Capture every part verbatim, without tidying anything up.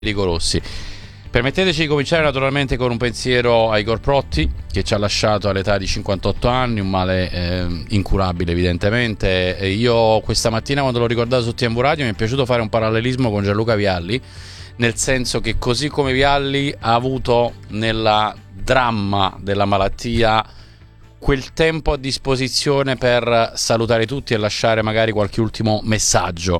Enrico Rossi. Permetteteci di cominciare naturalmente con un pensiero a Igor Protti, che ci ha lasciato all'età di cinquantotto anni, un male eh, incurabile evidentemente. E io questa mattina, quando l'ho ricordato su T V Radio, mi è piaciuto fare un parallelismo con Gianluca Vialli, nel senso che così come Vialli ha avuto nel dramma della malattia quel tempo a disposizione per salutare tutti e lasciare magari qualche ultimo messaggio,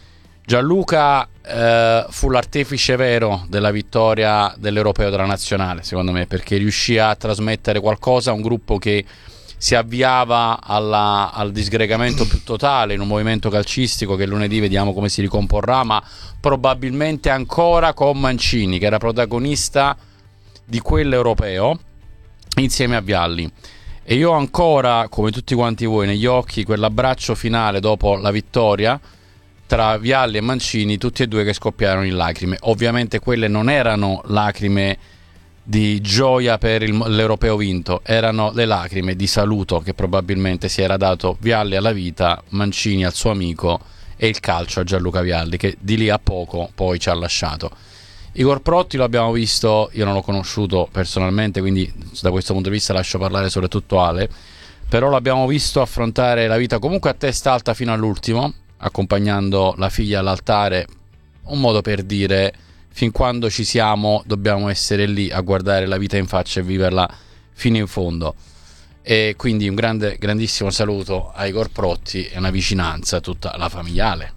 Gianluca eh, fu l'artefice vero della vittoria dell'Europeo della Nazionale, secondo me, perché riuscì a trasmettere qualcosa a un gruppo che si avviava alla, al disgregamento più totale in un movimento calcistico che lunedì vediamo come si ricomporrà, ma probabilmente ancora con Mancini, che era protagonista di quell'Europeo insieme a Vialli. E io ho ancora, come tutti quanti voi, negli occhi quell'abbraccio finale dopo la vittoria tra Vialli e Mancini, tutti e due che scoppiarono in lacrime. Ovviamente quelle non erano lacrime di gioia per il, l'Europeo vinto, erano le lacrime di saluto che probabilmente si era dato Vialli alla vita, Mancini al suo amico e il calcio a Gianluca Vialli, che di lì a poco poi ci ha lasciato. Igor Protti lo abbiamo visto, io non l'ho conosciuto personalmente, quindi da questo punto di vista lascio parlare soprattutto Ale, però l'abbiamo visto affrontare la vita comunque a testa alta fino all'ultimo, accompagnando la figlia all'altare, un modo per dire: fin quando ci siamo dobbiamo essere lì a guardare la vita in faccia e viverla fino in fondo. E quindi un grande, grandissimo saluto a Igor Protti e una vicinanza a tutta la familiare.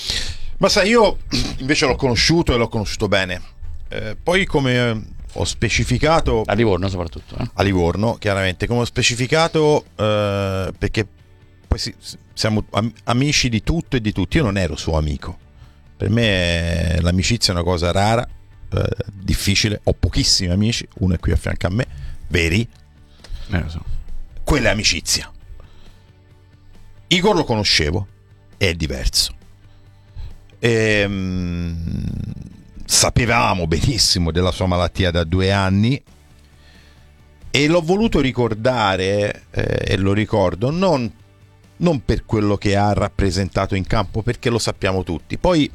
Ma sai, io invece l'ho conosciuto e l'ho conosciuto bene, eh, poi come ho specificato a Livorno soprattutto eh? a Livorno chiaramente, come ho specificato, eh, perché poi sì, siamo am- amici di tutto e di tutti. Io non ero suo amico, per me l'amicizia è una cosa rara, eh, difficile. Ho pochissimi amici, uno è qui a fianco a me, veri, eh, lo so. Quella è amicizia. Igor lo conoscevo, è diverso, e, mh, sapevamo benissimo della sua malattia da due anni e l'ho voluto ricordare, eh, e lo ricordo non non per quello che ha rappresentato in campo, perché lo sappiamo tutti. Poi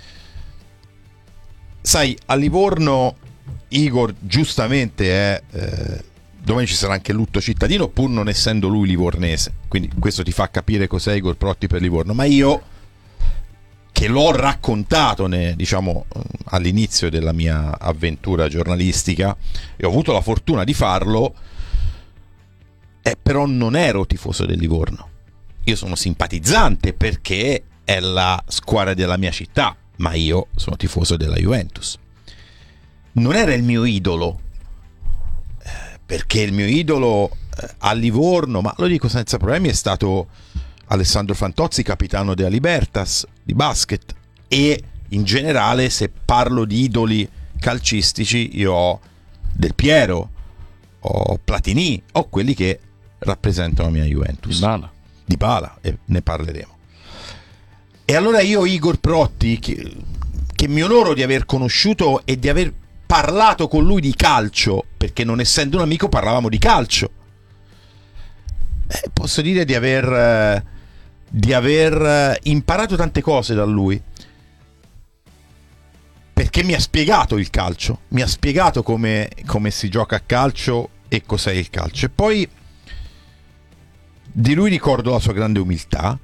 sai, a Livorno Igor giustamente è eh, domani ci sarà anche lutto cittadino, pur non essendo lui livornese, quindi questo ti fa capire cos'è Igor Protti per Livorno. Ma io, che l'ho raccontato ne, diciamo all'inizio della mia avventura giornalistica, e ho avuto la fortuna di farlo, eh, però non ero tifoso del Livorno. Io sono simpatizzante perché è la squadra della mia città, ma io sono tifoso della Juventus. Non era il mio idolo, eh, perché il mio idolo eh, a Livorno, ma lo dico senza problemi, è stato Alessandro Fantozzi, capitano della Libertas di basket. E in generale, se parlo di idoli calcistici, io ho Del Piero, ho Platini, ho quelli che rappresentano la mia Juventus. Bala. Dybala, e ne parleremo. E allora io Igor Protti, che, che mi onoro di aver conosciuto e di aver parlato con lui di calcio, perché non essendo un amico parlavamo di calcio, eh, posso dire di aver eh, di aver imparato tante cose da lui, perché mi ha spiegato il calcio, mi ha spiegato come, come si gioca a calcio e cos'è il calcio. E poi di lui ricordo la sua grande umiltà,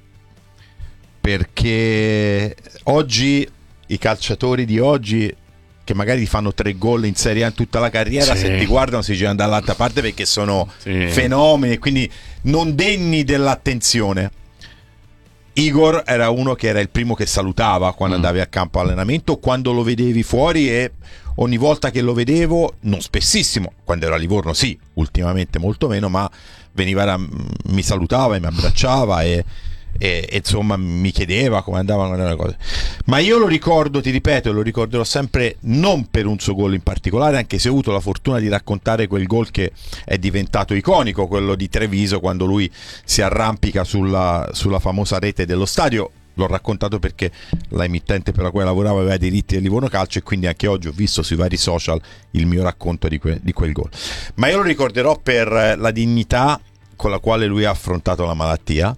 perché oggi i calciatori di oggi, che magari fanno tre gol in Serie A in tutta la carriera, sì, se ti guardano si girano dall'altra parte perché sono sì. fenomeni, quindi non degni dell'attenzione. Igor era uno che era il primo che salutava quando mm. andavi a campo allenamento, quando lo vedevi fuori, e ogni volta che lo vedevo, non spessissimo, quando ero a Livorno sì, ultimamente molto meno, ma veniva, mi salutava e mi abbracciava e, e, e insomma mi chiedeva come andavano le cose. Ma io lo ricordo, ti ripeto, lo ricorderò sempre non per un suo gol in particolare, anche se ho avuto la fortuna di raccontare quel gol che è diventato iconico, quello di Treviso, quando lui si arrampica sulla, sulla famosa rete dello stadio. L'ho raccontato perché la emittente per la quale lavoravo aveva dei diritti del Livorno Calcio, e quindi anche oggi ho visto sui vari social il mio racconto di, que- di quel gol. Ma io lo ricorderò per la dignità con la quale lui ha affrontato la malattia,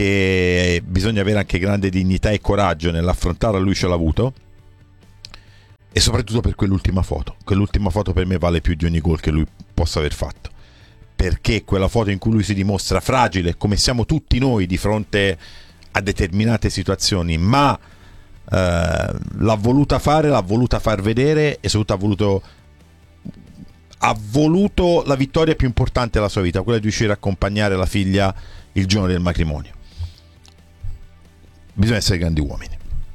perché bisogna avere anche grande dignità e coraggio nell'affrontarla. Lui ce l'ha avuto, e soprattutto per quell'ultima foto. Quell'ultima foto per me vale più di ogni gol che lui possa aver fatto, perché quella foto in cui lui si dimostra fragile, come siamo tutti noi di fronte a determinate situazioni, ma eh, l'ha voluta fare, l'ha voluta far vedere e soprattutto ha voluto ha voluto la vittoria più importante della sua vita, quella di riuscire a accompagnare la figlia il giorno del matrimonio. Bisogna essere grandi uomini.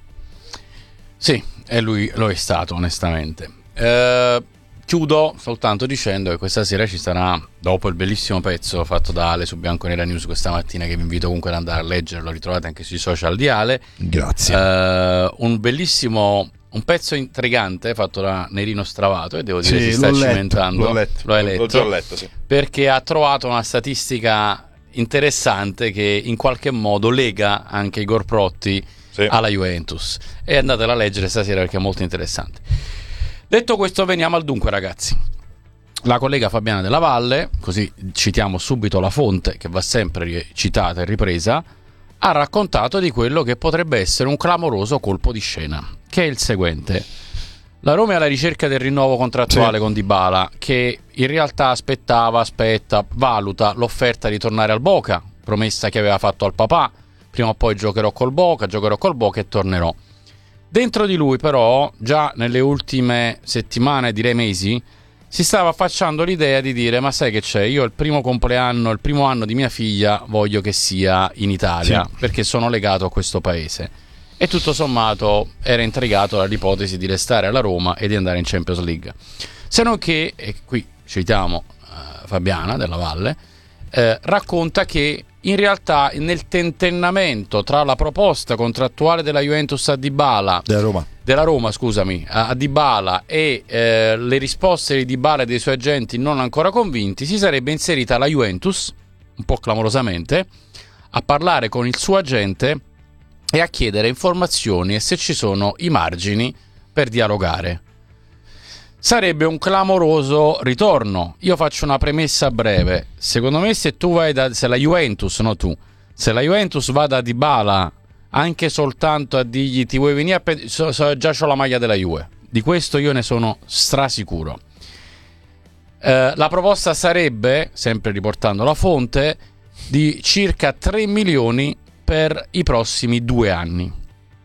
Sì, e lui lo è stato, onestamente. Eh, chiudo soltanto dicendo che questa sera ci sarà, dopo il bellissimo pezzo fatto da Ale su Bianconera News questa mattina, che vi invito comunque ad andare a leggere, lo ritrovate anche sui social di Ale. Grazie. Eh, un bellissimo, un pezzo intrigante fatto da Nerino Stravato, e devo dire sì, si sta l'ho cimentando. Letto, l'ho letto. Lo hai letto? L'ho già letto, sì. Perché ha trovato una statistica interessante che in qualche modo lega anche Igor Protti sì. alla Juventus, e andatela a leggere stasera perché è molto interessante. Detto questo, veniamo al dunque, ragazzi. La collega Fabiana Della Valle, così citiamo subito la fonte che va sempre citata e ripresa, ha raccontato di quello che potrebbe essere un clamoroso colpo di scena, che è il seguente: la Roma è alla ricerca del rinnovo contrattuale sì. con Dybala, che in realtà aspettava, aspetta, valuta l'offerta di tornare al Boca, promessa che aveva fatto al papà. Prima o poi giocherò col Boca, giocherò col Boca e tornerò. Dentro di lui però, già nelle ultime settimane, direi mesi, si stava affacciando l'idea di dire: ma sai che c'è, io il primo compleanno, il primo anno di mia figlia voglio che sia in Italia, sì. perché sono legato a questo paese. E tutto sommato era intrigato dall'ipotesi di restare alla Roma e di andare in Champions League. Se non che, e qui citiamo uh, Fabiana Della Valle, eh, racconta che in realtà nel tentennamento tra la proposta contrattuale della Juventus a Dybala della Roma, della Roma scusami, a Dybala e eh, le risposte di Dybala e dei suoi agenti non ancora convinti, si sarebbe inserita la Juventus, un po' clamorosamente, a parlare con il suo agente e a chiedere informazioni e se ci sono i margini per dialogare. Sarebbe un clamoroso ritorno. Io faccio una premessa breve. Secondo me, se tu vai da, se la Juventus, no tu, se la Juventus va da Dybala anche soltanto a dirgli ti vuoi venire a pe- so, so, già c'ho la maglia della Juve. Di questo io ne sono strasicuro. Eh, la proposta sarebbe, sempre riportando la fonte, di circa tre milioni per i prossimi due anni.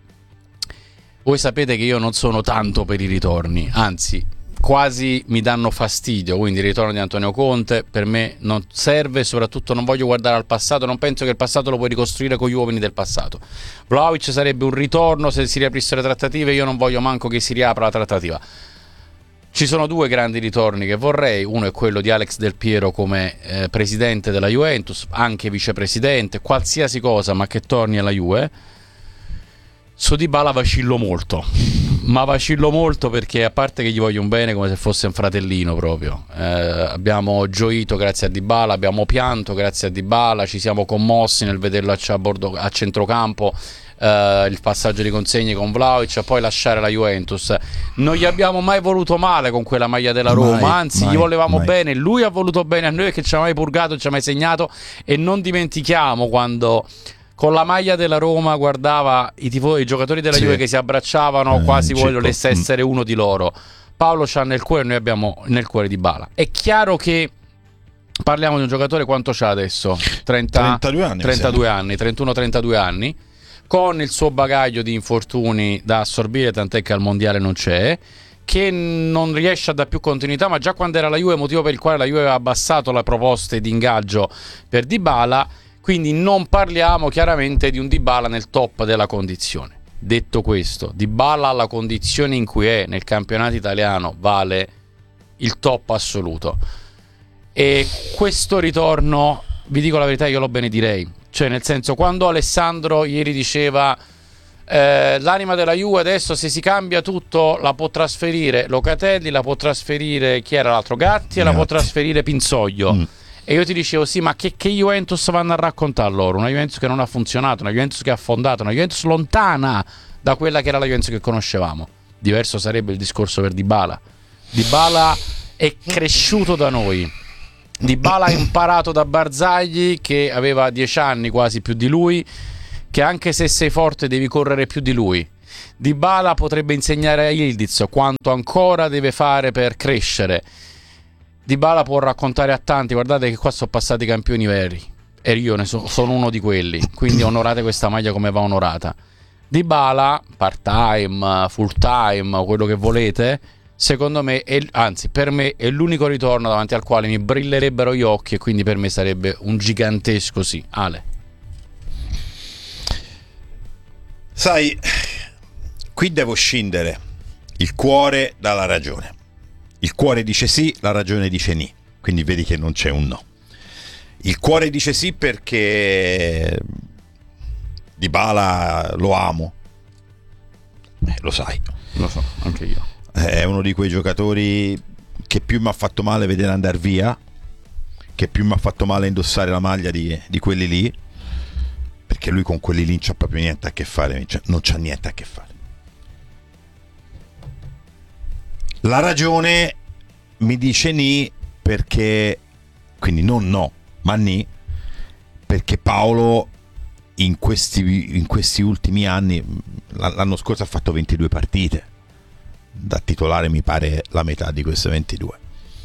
Voi sapete che io non sono tanto per i ritorni, anzi quasi mi danno fastidio, quindi il ritorno di Antonio Conte per me non serve, soprattutto non voglio guardare al passato, non penso che il passato lo puoi ricostruire con gli uomini del passato. Vlahovic sarebbe un ritorno se si riaprissero le trattative, io non voglio manco che si riapra la trattativa. Ci sono due grandi ritorni che vorrei, uno è quello di Alex Del Piero come eh, presidente della Juventus, anche vicepresidente, qualsiasi cosa, ma che torni alla Juve. Su Dybala vacillo molto, ma vacillo molto perché, a parte che gli voglio un bene come se fosse un fratellino proprio, eh, abbiamo gioito grazie a Dybala, abbiamo pianto grazie a Dybala, ci siamo commossi nel vederlo a, a, bordo, a centrocampo, eh, il passaggio di consegne con Vlahovic, poi lasciare la Juventus. Non gli abbiamo mai voluto male con quella maglia della Roma, mai, anzi mai, gli volevamo mai. bene, lui ha voluto bene a noi perché ci ha mai purgato, ci ha mai segnato. E non dimentichiamo quando con la maglia della Roma guardava i, tifo- i giocatori della sì. Juve che si abbracciavano, eh, quasi volesse essere uno di loro. Paolo c'ha nel cuore, noi abbiamo nel cuore Dybala. È chiaro che parliamo di un giocatore, quanto c'ha adesso? trenta, trentadue anni, trentadue anni, trentuno trentadue anni, con il suo bagaglio di infortuni da assorbire, tant'è che al mondiale non c'è, che non riesce a dare più continuità, ma già quando era la Juve, motivo per il quale la Juve aveva abbassato le proposte di ingaggio per Dybala. Quindi non parliamo chiaramente di un Dybala nel top della condizione. Detto questo, Dybala alla condizione in cui è nel campionato italiano vale il top assoluto. E questo ritorno, vi dico la verità, io lo benedirei. Cioè, nel senso, quando Alessandro ieri diceva eh, l'anima della Juve adesso, se si cambia tutto, la può trasferire Locatelli, la può trasferire chi era l'altro, Gatti, e la può trasferire Pinsoglio. Mm. E io ti dicevo, sì, ma che, che Juventus vanno a raccontare loro? Una Juventus che non ha funzionato, una Juventus che ha affondato, una Juventus lontana da quella che era la Juventus che conoscevamo. Diverso sarebbe il discorso per Dybala. Dybala è cresciuto da noi. Dybala ha imparato da Barzagli, che aveva dieci anni quasi più di lui, che anche se sei forte devi correre più di lui. Dybala potrebbe insegnare a Yildiz quanto ancora deve fare per crescere. Dybala può raccontare a tanti: guardate che qua sono passati i campioni veri e io ne so, sono uno di quelli, quindi onorate questa maglia come va onorata. Dybala, part time, full time, quello che volete, secondo me è, anzi per me è l'unico ritorno davanti al quale mi brillerebbero gli occhi, e quindi per me sarebbe un gigantesco sì. Ale, sai, qui devo scindere il cuore dalla ragione. Il cuore dice sì, la ragione dice ni, quindi vedi che non c'è un no. Il cuore dice sì perché Dybala lo amo, eh, lo sai, lo so, anche io. È uno di quei giocatori che più mi ha fatto male vedere andare via, che più mi ha fatto male indossare la maglia di, di quelli lì, perché lui con quelli lì non c'ha proprio niente a che fare, cioè, non c'ha niente a che fare. La ragione mi dice ni perché, quindi non no, ma ni, perché Paolo in questi, in questi ultimi anni, l'anno scorso ha fatto ventidue partite, da titolare mi pare la metà di queste ventidue.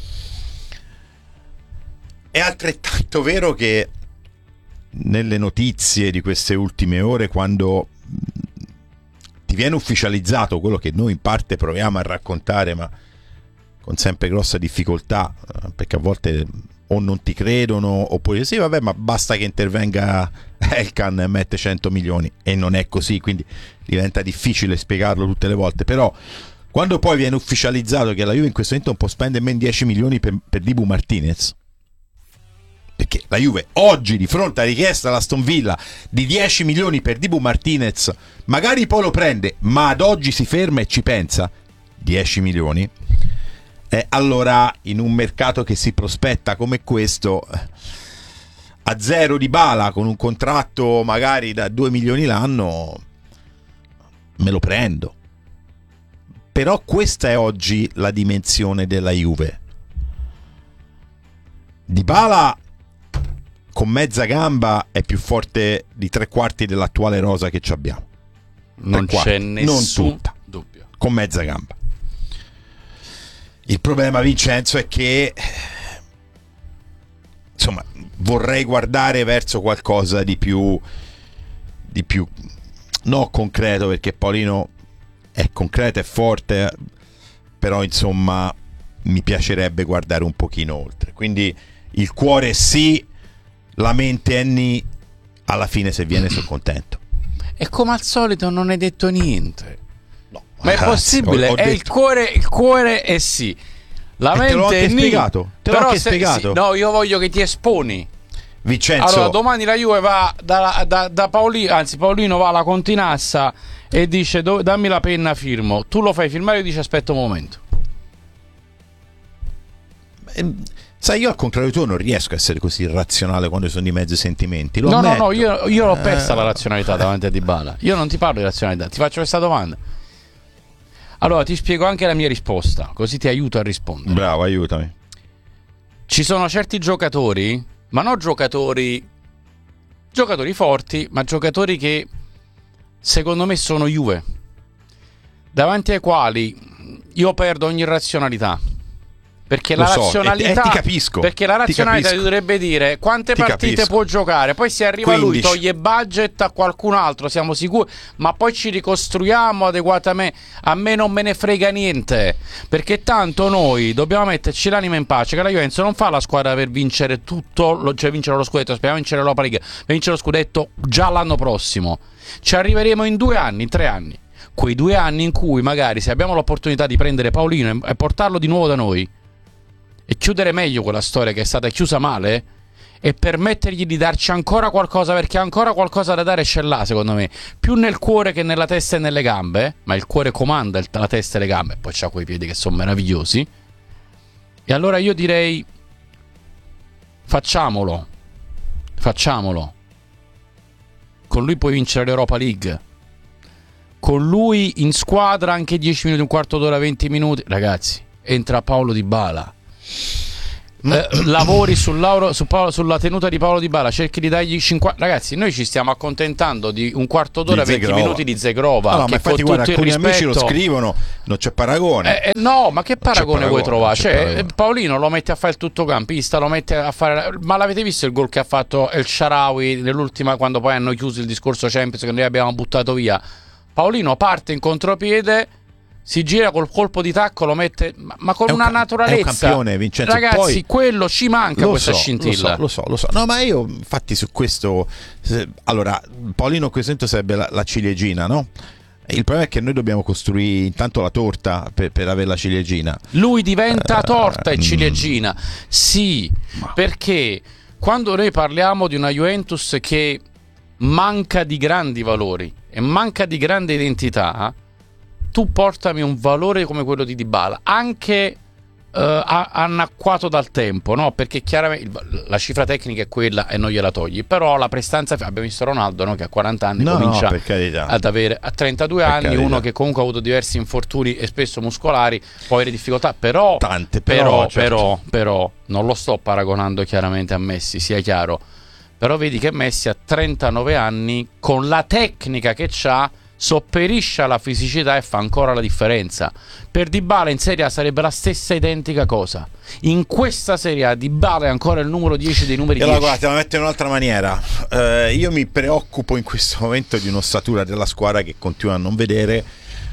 È altrettanto vero che nelle notizie di queste ultime ore, quando ti viene ufficializzato quello che noi in parte proviamo a raccontare, ma con sempre grossa difficoltà, perché a volte o non ti credono, oppure sì vabbè, ma basta che intervenga Elkan e mette cento milioni, e non è così, quindi diventa difficile spiegarlo tutte le volte. Però quando poi viene ufficializzato che la Juve in questo momento non può spendere meno dieci milioni per, per Dibu Martinez, perché la Juve oggi, di fronte alla richiesta dell'Aston Villa di dieci milioni per Dibu Martinez, magari poi lo prende, ma ad oggi si ferma e ci pensa, dieci milioni, eh, allora in un mercato che si prospetta come questo, a zero Dybala con un contratto magari da due milioni l'anno, me lo prendo. Però questa è oggi la dimensione della Juve. Dybala con mezza gamba è più forte di tre quarti dell'attuale rosa che ci abbiamo. Non tre c'è quarti, nessun non tutta, dubbio. Con mezza gamba. Il problema, Vincenzo, è che insomma vorrei guardare verso qualcosa di più di più no concreto, perché Paolino è concreto, è forte, però insomma mi piacerebbe guardare un pochino oltre. Quindi il cuore sì, la mente è ni, alla fine se viene sono contento. E come al solito non hai detto niente. No, ma è possibile? Ho, ho è detto... il cuore, il cuore è sì. La e mente te l'ho anche è ni. spiegato. Te l'ho Però anche se, spiegato. Sì, no, io voglio che ti esponi. Vincenzo. Allora, domani la Juve va da, da, da Paolino, anzi Paolino va alla Continassa e dice dammi la penna, firmo. Tu lo fai firmare e dici aspetta un momento. Eh, sai, io al contrario di tu non riesco a essere così razionale quando sono di mezzo i sentimenti. Lo no, ammetto. no, no, io, io l'ho persa eh. la razionalità davanti a Dybala. Io non ti parlo di razionalità, ti faccio questa domanda. Allora, ti spiego anche la mia risposta, così ti aiuto a rispondere. Bravo, aiutami. Ci sono certi giocatori, ma non giocatori giocatori forti, ma giocatori che secondo me sono Juve, davanti ai quali io perdo ogni razionalità, perché Lo la so, razionalità e, e ti capisco, perché la razionalità ti dovrebbe dire quante ti partite capisco. può giocare, poi se arriva quindici. lui toglie budget a qualcun altro, siamo sicuri, ma poi ci ricostruiamo adeguatamente. A me non me ne frega niente, perché tanto noi dobbiamo metterci l'anima in pace, che la Juventus non fa la squadra per vincere tutto, cioè vincere lo scudetto, speriamo vincere l'Europa League, per vincere lo scudetto già l'anno prossimo. Ci arriveremo in due anni, in tre anni, quei due anni in cui magari se abbiamo l'opportunità di prendere Paolino e portarlo di nuovo da noi e chiudere meglio quella storia che è stata chiusa male, e permettergli di darci ancora qualcosa, perché ancora qualcosa da dare ce l'ha, secondo me, più nel cuore che nella testa e nelle gambe, ma il cuore comanda il, la testa e le gambe, poi c'ha quei piedi che sono meravigliosi. E allora io direi facciamolo facciamolo con lui puoi vincere l'Europa League, con lui in squadra anche dieci minuti, un quarto d'ora, venti minuti, ragazzi, entra Paolo Dybala. eh, lavori sul Lauro, su Paolo, sulla tenuta di Paulo Dybala, cerchi di dargli cinquanta. Ragazzi, noi ci stiamo accontentando di un quarto d'ora, venti minuti di Zegrova. No, no, che ma infatti, guarda, alcuni rispetto... amici lo scrivono, non c'è paragone. Eh, eh, no, ma che paragone, paragone vuoi trovare? Cioè, paragone. Paolino lo mette a fare il tuttocampista, lo mette a fare. Ma l'avete visto il gol che ha fatto El Shaarawy nell'ultima, quando poi hanno chiuso il discorso Champions che noi abbiamo buttato via? Paolino parte in contropiede, si gira col colpo di tacco, lo mette, ma, ma con una naturalezza. È un campione, Vincenzo. Ragazzi, poi, quello ci manca, questa so, scintilla. Lo so, lo so, lo so. No, ma io infatti su questo, allora, Paolino a questo punto sarebbe la, la ciliegina, no? Il problema è che noi dobbiamo costruire intanto la torta per, per avere la ciliegina. Lui diventa uh, torta e mm. ciliegina. Sì, ma. Perché quando noi parliamo di una Juventus che manca di grandi valori e manca di grande identità, tu portami un valore come quello di Dybala, anche uh, annacquato dal tempo, no? Perché chiaramente la cifra tecnica è quella e non gliela togli, però la prestanza, abbiamo visto Ronaldo, no? Che a quaranta anni no, comincia no, ad avere, a trentadue per anni, carità. Uno che comunque ha avuto diversi infortuni e spesso muscolari, può avere difficoltà, però tante, però, però, certo. però, però non lo sto paragonando chiaramente a Messi, sia chiaro. Però vedi che Messi a trentanove anni, con la tecnica che c'ha, sopperisce alla fisicità e fa ancora la differenza. Per Dybala in Serie A sarebbe la stessa identica cosa. In questa Serie A Dybala è ancora il numero dieci dei numeri e allora, dieci. Guarda, te la metto in un'altra maniera. Eh, io mi preoccupo in questo momento di un'ossatura della squadra che continuo a non vedere,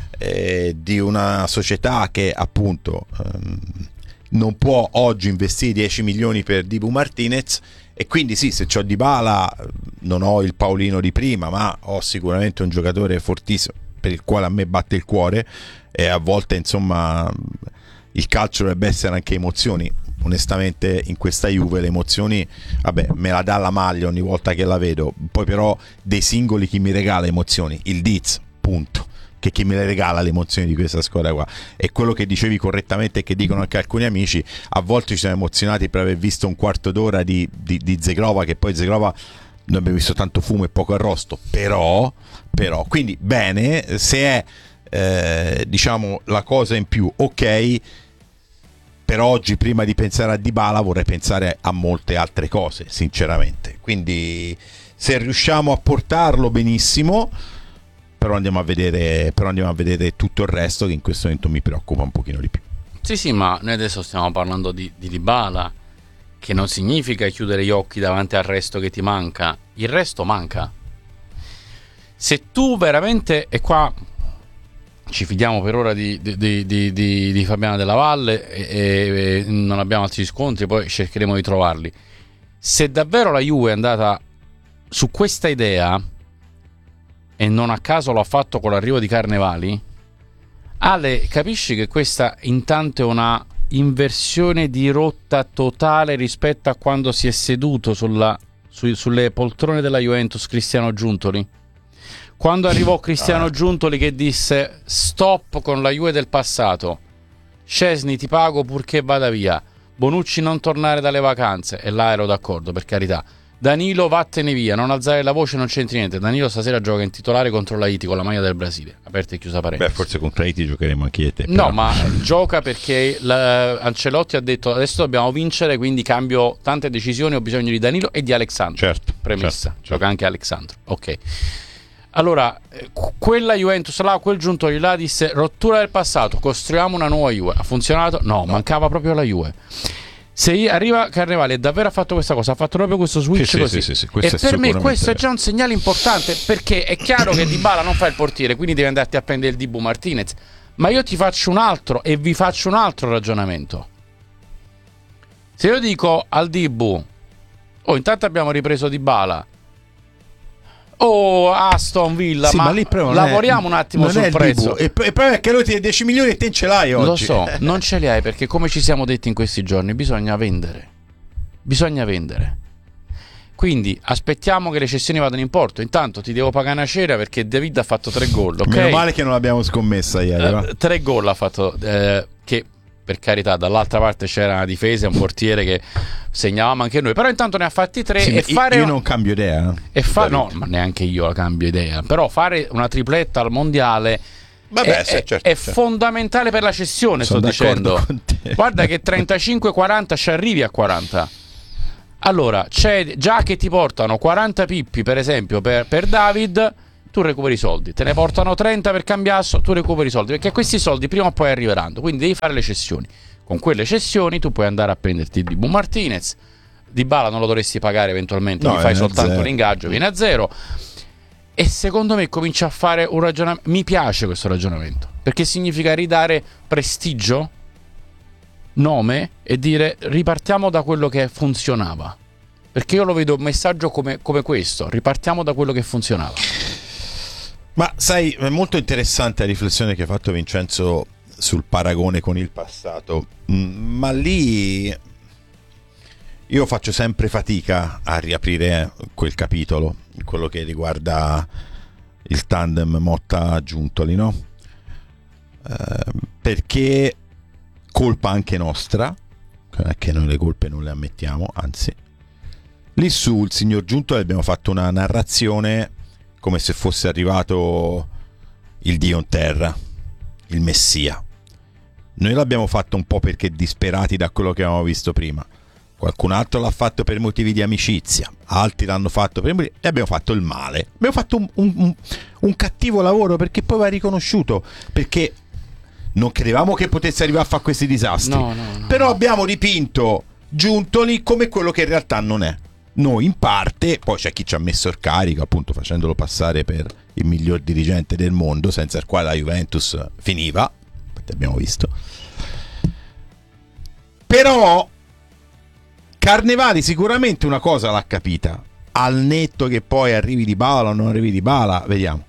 eh, di una società che appunto ehm, non può oggi investire dieci milioni per Dibu Martinez. E quindi sì, se c'ho Dybala non ho il Paolino di prima, ma ho sicuramente un giocatore fortissimo per il quale a me batte il cuore, e a volte insomma il calcio dovrebbe essere anche emozioni. Onestamente in questa Juve le emozioni, vabbè, me la dà la maglia ogni volta che la vedo, poi però dei singoli chi mi regala emozioni? Il Diz, punto. Che chi me le regala le emozioni di questa squadra qua. E quello che dicevi correttamente e che dicono anche alcuni amici, a volte ci siamo emozionati per aver visto un quarto d'ora di, di, di Zegrova, che poi Zegrova noi abbiamo visto tanto fumo e poco arrosto, però, però quindi bene, se è eh, diciamo la cosa in più, ok, per oggi prima di pensare a Dybala vorrei pensare a molte altre cose, sinceramente. Quindi se riusciamo a portarlo, benissimo, però andiamo a vedere però andiamo a vedere tutto il resto, che in questo momento mi preoccupa un pochino di più. Sì, sì, ma noi adesso stiamo parlando di, di Dybala, che non significa chiudere gli occhi davanti al resto che ti manca. Il resto manca. Se tu veramente, e qua ci fidiamo per ora di, di, di, di, di Fabiana Della Valle e, e, e non abbiamo altri scontri, poi cercheremo di trovarli. Se davvero la Juve è andata su questa idea, e non a caso lo ha fatto con l'arrivo di Carnevali, Ale, capisci che questa intanto è una inversione di rotta totale rispetto a quando si è seduto sulla, su, sulle poltrone della Juventus Cristiano Giuntoli? Quando arrivò Cristiano Giuntoli che disse stop con la Juve del passato, Szczesny ti pago purché vada via, Bonucci non tornare dalle vacanze, e là ero d'accordo, per carità. Danilo vattene via, non alzare la voce, non c'entri niente. Danilo stasera gioca in titolare contro l'Haiti con la maglia del Brasile, aperta e chiusa parentesi. Beh, forse contro l'Haiti giocheremo anche io e te. No, però. Ma gioca perché la, Ancelotti ha detto adesso dobbiamo vincere, quindi cambio tante decisioni, ho bisogno di Danilo e di Alexandro. Certo. Premessa, certo, gioca certo. anche Alexandro. Ok. Allora, quella Juventus là, quel Giuntoli là disse rottura del passato, costruiamo una nuova Juve. Ha funzionato? No, no. Mancava proprio la Juve. Se arriva Carnevali e davvero ha fatto questa cosa, ha fatto proprio questo switch sì, così, sì, sì, sì, e per me questo è già un segnale importante, perché è chiaro che Dybala non fa il portiere, quindi devi andarti a prendere il Dibu Martinez, ma io ti faccio un altro e vi faccio un altro ragionamento. Se io dico al Dibu oh, intanto abbiamo ripreso Dybala, oh Aston Villa, sì, ma, ma lì lavoriamo è, un attimo sul prezzo. E il problema è che lui ti dà dieci milioni e te ce l'hai oggi. Lo so, non ce li hai, perché come ci siamo detti in questi giorni bisogna vendere, bisogna vendere. Quindi aspettiamo che le cessioni vadano in porto. Intanto ti devo pagare una cera perché David ha fatto tre gol, ok? Meno male che non l'abbiamo scommessa ieri, uh, tre gol ha fatto, eh, che per carità dall'altra parte c'era una difesa e un portiere che segnavamo anche noi, però intanto ne ha fatti tre. Sì, e fare io non cambio idea e fa... no, ma neanche io la cambio idea, però fare una tripletta al mondiale Vabbè, è, sì, certo, è certo. fondamentale per la cessione, Sono sto dicendo. Guarda che trentacinque quaranta ci arrivi a quaranta. Allora, c'è già che ti portano quaranta pippi, per esempio, per, per David, tu recuperi i soldi. Te ne portano trenta per Cambiasso, tu recuperi i soldi, perché questi soldi prima o poi arriveranno. Quindi devi fare le cessioni. Con quelle cessioni tu puoi andare a prenderti Dibu Martinez. Dybala non lo dovresti pagare eventualmente, no, gli fai soltanto zero. L'ingaggio, viene a zero. E secondo me comincia a fare un ragionamento. Mi piace questo ragionamento, perché significa ridare prestigio, nome, e dire ripartiamo da quello che funzionava. Perché io lo vedo un messaggio come, come questo: ripartiamo da quello che funzionava. Ma sai, è molto interessante la riflessione che ha fatto Vincenzo sul paragone con il passato, ma lì io faccio sempre fatica a riaprire quel capitolo, quello che riguarda il tandem Motta-Giuntoli, no? Eh, perché colpa anche nostra, che noi le colpe non le ammettiamo, anzi. Lì sul signor Giuntoli abbiamo fatto una narrazione come se fosse arrivato il Dio in terra, il Messia. Noi l'abbiamo fatto un po' perché disperati da quello che avevamo visto prima. Qualcun altro l'ha fatto per motivi di amicizia, altri l'hanno fatto per motivi... e abbiamo fatto il male. Abbiamo fatto un, un, un cattivo lavoro, perché poi va riconosciuto, perché non credevamo che potesse arrivare a fare questi disastri. No, no, no. Però abbiamo dipinto Giuntoli come quello che in realtà non è. Noi in parte, poi c'è chi ci ha messo il carico, appunto facendolo passare per il miglior dirigente del mondo, senza il quale la Juventus finiva, abbiamo visto. Però Carnevali sicuramente una cosa l'ha capita, al netto che poi arrivi Dybala o non arrivi Dybala, vediamo,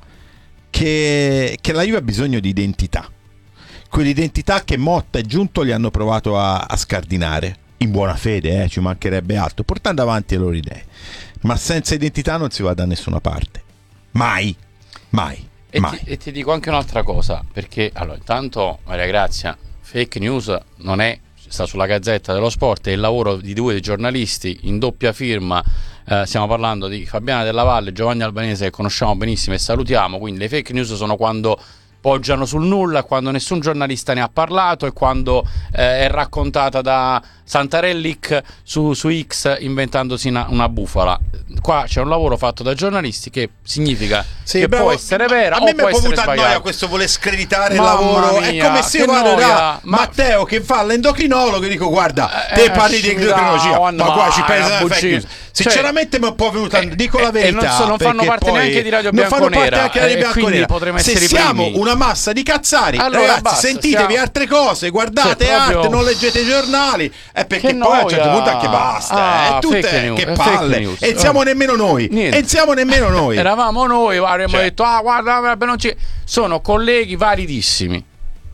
che, che la Juve ha bisogno di identità, quell'identità che Motta e Giuntoli hanno provato a, a scardinare, in buona fede, eh, ci mancherebbe altro, portando avanti le loro idee, ma senza identità non si va da nessuna parte, mai, mai, e mai. Ti, e ti dico anche un'altra cosa, perché allora intanto Maria Grazia, fake news non è, sta sulla Gazzetta dello Sport, è il lavoro di due giornalisti in doppia firma, eh, stiamo parlando di Fabiana Della Valle e Giovanni Albanese, che conosciamo benissimo e salutiamo. Quindi le fake news sono quando poggiano sul nulla, quando nessun giornalista ne ha parlato e quando eh, è raccontata da Santarellic su, su X inventandosi una, una bufala. Qua c'è un lavoro fatto da giornalisti che significa sì, che bravo, può essere vera a me o può essere venuta sbagliata. noia questo voler screditare il Mamma lavoro, mia, è come se io vado noia, da ma... Matteo che fa l'endocrinologo e dico guarda eh, te parli di endocrinologia, no, ma no, qua ci pensa no, fake news. Sinceramente mi è un po' venuta, eh, dico la verità, e non, so, non fanno parte neanche di Radio Bianconera, quindi potremmo essere se i siamo primi. Una massa di cazzari, allora, ragazzi, basta, sentitevi siamo... altre cose, guardate cioè, proprio... arte, non leggete i giornali, è perché che poi noia. a un certo punto anche basta, ah, è tutte fake che news, palle news. e non siamo nemmeno noi, Niente. e non siamo nemmeno noi. Eravamo noi, avremmo cioè. detto ah guarda, vabbè, non ci... sono colleghi validissimi.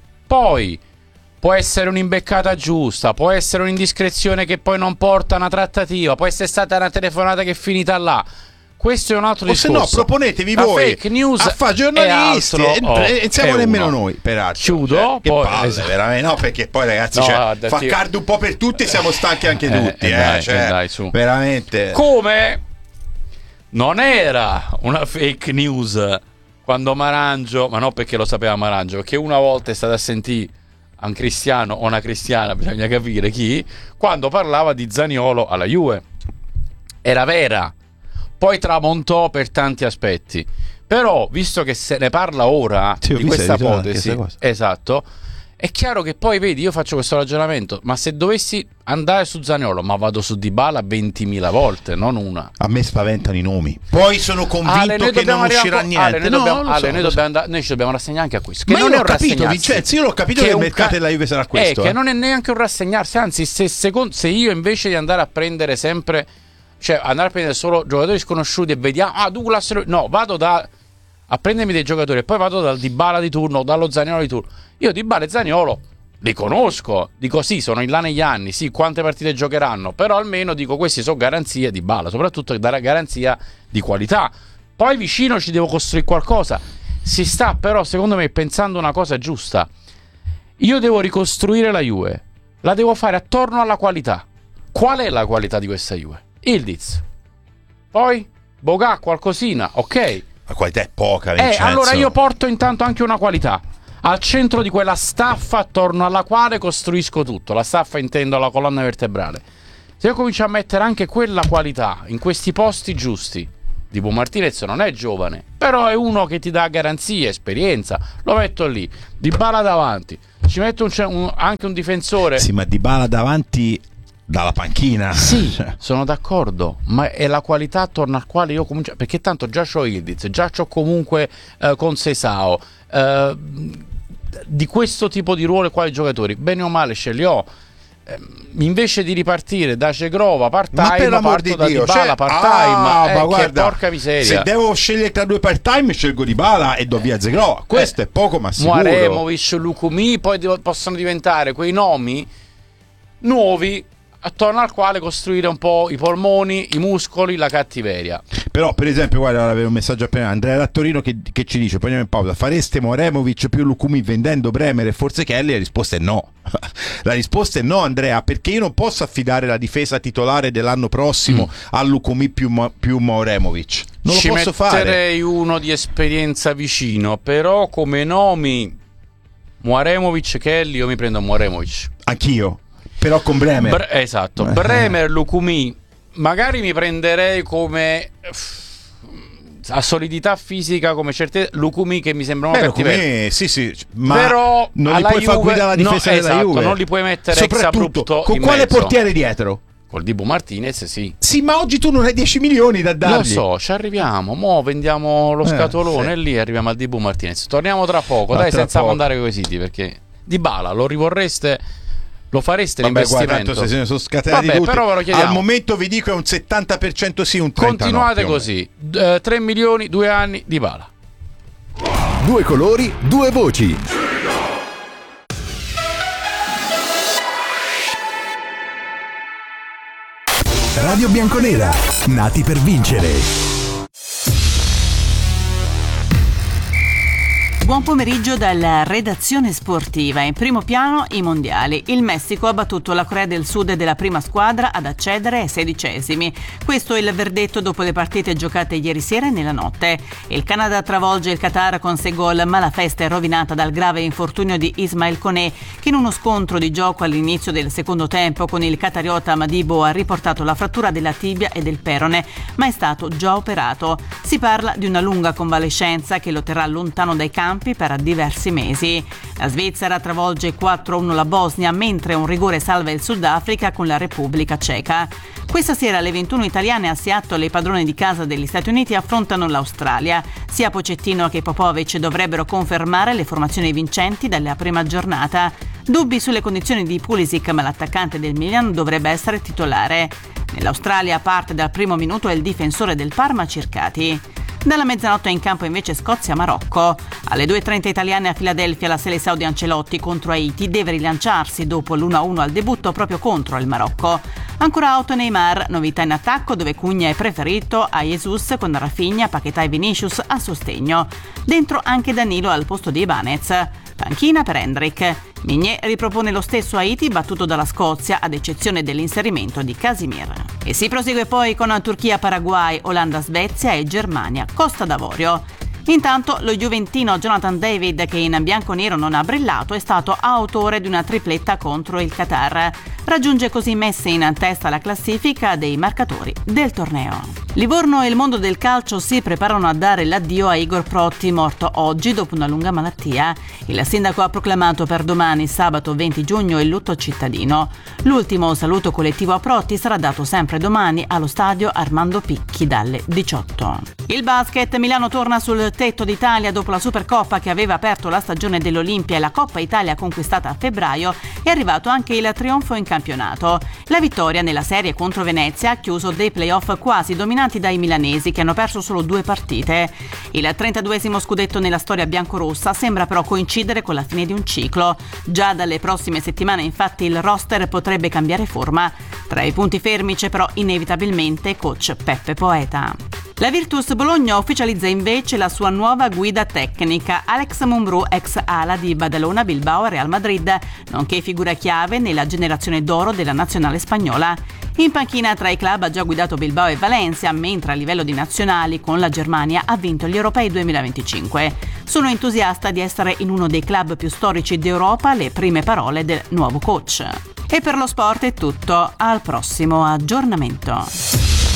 Poi può essere un'imbeccata giusta, può essere un'indiscrezione che poi non porta a una trattativa, può essere stata una telefonata che è finita là. Questo è un altro o discorso. O se no proponetevi la voi fake news a fare giornalisti altro, e oh, non siamo nemmeno uno. noi, peraltro. Chiudo, cioè, che poi, palle, esatto. veramente no, perché poi ragazzi, no, cioè, guarda, fa ti... cardo un po' per tutti e siamo stanchi anche eh, tutti, eh, eh, dai, cioè, eh, dai, su. veramente. Come non era una fake news quando Marangio, ma non perché lo sapeva Marangio, perché una volta è stata a sentire un cristiano o una cristiana, bisogna capire chi, quando parlava di Zaniolo alla Juve. Era vera, poi tramontò per tanti aspetti, però visto che se ne parla ora sì, di questa ipotesi, esatto, è chiaro che poi vedi, io faccio questo ragionamento, ma se dovessi andare su Zaniolo, ma vado su Dybala ventimila volte, non una. A me spaventano i nomi, poi sono convinto Ale, che non uscirà con... niente. Ale, noi no, dobbiamo, so, Ale, noi, so. dobbiamo andare, noi ci dobbiamo rassegnare anche a questo, che ma non io è l'ho un capito, Vincenzo, io l'ho capito che, che il mercato ca... della Juve sarà questo, è eh. che non è neanche un rassegnarsi, anzi se, secondo, se io invece di andare a prendere sempre, cioè andare a prendere solo giocatori sconosciuti e vediamo, ah Douglas, no, vado da a prendermi dei giocatori e poi vado dal Dybala di turno, dallo Zaniolo di turno. Io Dybala e Zaniolo li conosco, dico sì, sono in là negli anni, sì, quante partite giocheranno, però almeno dico questi sono garanzie di Dybala, soprattutto darà garanzia di qualità. Poi vicino ci devo costruire qualcosa. Si sta però, secondo me, pensando una cosa giusta. Io devo ricostruire la Juve, la devo fare attorno alla qualità. Qual è la qualità di questa Juve? Ildiz, poi Boga, qualcosina, ok. La qualità è poca, Eh, Vincenzo. allora io porto intanto anche una qualità. al centro di quella staffa attorno alla quale costruisco tutto. La staffa intendo la colonna vertebrale. Se io comincio a mettere anche quella qualità in questi posti giusti, Dibu Martinez non è giovane, però è uno che ti dà garanzie, esperienza, lo metto lì, Dybala davanti, ci metto un, un, anche un difensore. Sì, ma Dybala davanti dalla panchina. Sì, sono d'accordo, ma è la qualità attorno al quale io comincio, perché tanto già c'ho Ildiz, già c'ho comunque eh, con Seisao, eh, di questo tipo di ruolo qua i giocatori, bene o male ce li ho. Invece di ripartire da Cegrova part-time, ma per l'amor di da Dio, Dybala cioè, part-time, ah, eh, ma che guarda, porca miseria. Se devo scegliere tra due part-time scelgo Dybala e do via Cegrova. Questo eh, è poco ma sicuro. Muaremovic, Lukumi, poi di- possono diventare quei nomi nuovi attorno al quale costruire un po' i polmoni, i muscoli, la cattiveria. Però per esempio, guarda, avevo un messaggio appena Andrea da Torino che, che ci dice, poi andiamo in pausa, fareste Muaremovic più Lukumi vendendo Bremer e forse Kelly? La risposta è no. La risposta è no, Andrea, perché io non posso affidare la difesa titolare dell'anno prossimo mm. a Lukumi più, più Muaremovic. Non Ci lo posso fare. Ci metterei uno di esperienza vicino, però come nomi Muaremovic, Kelly, io mi prendo Muaremovic. Anch'io. Però con Bremer. Bre- esatto, Bremer, Lukumi, magari mi prenderei come a solidità fisica, come certezza Lukumi, che mi sembra una cattiveria. Sì, sì, ma però non li puoi far guidare la difesa no, della esatto, Juve. Non li puoi mettere soprattutto ex abrupto con in quale mezzo. portiere dietro? Col Dibu Martinez, sì. Sì, ma oggi tu non hai dieci milioni da dargli. Lo so, ci arriviamo. Mo vendiamo lo scatolone eh, e sì. lì arriviamo al Dibu Martinez. Torniamo tra poco, Ma dai, tra senza poco. mandare quei siti, perché Dybala lo rivorreste? Lo fareste Vabbè, l'investimento? guarda, se ne sono scatenati Vabbè, tutti. però ve lo chiediamo. Al momento vi dico è un settanta per cento sì, un trenta per cento Continuate no, così. D- tre milioni, due anni, Dybala. Due colori, due voci. Radio Bianconera, nati per vincere. Buon pomeriggio dalla redazione sportiva. In primo piano i mondiali. Il Messico ha battuto la Corea del Sud della prima squadra ad accedere ai sedicesimi. Questo è il verdetto dopo le partite giocate ieri sera e nella notte. Il Canada travolge il Qatar con sei gol, ma la festa è rovinata dal grave infortunio di Ismail Koné, che in uno scontro di gioco all'inizio del secondo tempo con il qatariota Madibo ha riportato la frattura della tibia e del perone, ma è stato già operato. Si parla di una lunga convalescenza che lo terrà lontano dai campi per diversi mesi. La Svizzera travolge quattro a uno la Bosnia, mentre un rigore salva il Sudafrica con la Repubblica Ceca. Questa sera alle ventuno italiane a Seattle i padroni di casa degli Stati Uniti affrontano l'Australia. Sia Pochettino che Popovic dovrebbero confermare le formazioni vincenti dalla prima giornata. Dubbi sulle condizioni di Pulisic, ma l'attaccante del Milan dovrebbe essere titolare. Nell'Australia parte dal primo minuto il difensore del Parma Circati. Dalla mezzanotte in campo invece Scozia-Marocco. Alle due e trenta italiane a Filadelfia la Seleção di Ancelotti contro Haiti deve rilanciarsi dopo l'uno a uno al debutto proprio contro il Marocco. Ancora auto Neymar, novità in attacco dove Cugna è preferito a Jesus con Rafinha, Paquetá e Vinicius a sostegno. Dentro anche Danilo al posto di Ibanez. Panchina per Hendrik. Migné ripropone lo stesso Haiti battuto dalla Scozia ad eccezione dell'inserimento di Casimir. E si prosegue poi con Turchia-Paraguay, Olanda-Svezia e Germania-Costa d'Avorio. Intanto lo juventino Jonathan David, che in bianconero non ha brillato, è stato autore di una tripletta contro il Qatar. Raggiunge così Messi in testa alla classifica dei marcatori del torneo. Livorno e il mondo del calcio si preparano a dare l'addio a Igor Protti, morto oggi dopo una lunga malattia. Il sindaco ha proclamato per domani, sabato venti giugno, il lutto cittadino. L'ultimo saluto collettivo a Protti sarà dato sempre domani allo stadio Armando Picchi dalle diciotto. Il basket, Milano torna sul tetto d'Italia dopo la Supercoppa che aveva aperto la stagione dell'Olimpia e la Coppa Italia conquistata a febbraio. È arrivato anche il trionfo in campionato. La vittoria nella serie contro Venezia ha chiuso dei playoff quasi dominati dai milanesi, che hanno perso solo due partite. Il trentaduesimo scudetto nella storia biancorossa sembra però coincidere con la fine di un ciclo. Già dalle prossime settimane infatti il roster potrebbe cambiare forma. Tra i punti fermi c'è però inevitabilmente coach Peppe Poeta. La Virtus Bologna ufficializza invece la sua nuova guida tecnica. Alex Mumbrú, ex ala di Badalona, Bilbao e Real Madrid, nonché figura chiave nella generazione d'oro della nazionale spagnola. In panchina tra i club ha già guidato Bilbao e Valencia, mentre a livello di nazionali con la Germania ha vinto gli Europei duemilaventicinque. Sono entusiasta di essere in uno dei club più storici d'Europa, le prime parole del nuovo coach. E per lo sport è tutto, al prossimo aggiornamento.